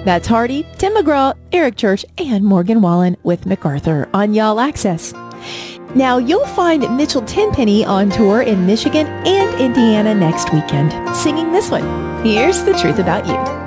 That's Hardy, Tim McGraw, Eric Church, and Morgan Wallen with MacArthur on Y'all Access. Now, you'll find Mitchell Tenpenny on tour in Michigan and Indiana next weekend, singing this one. Here's the truth about you.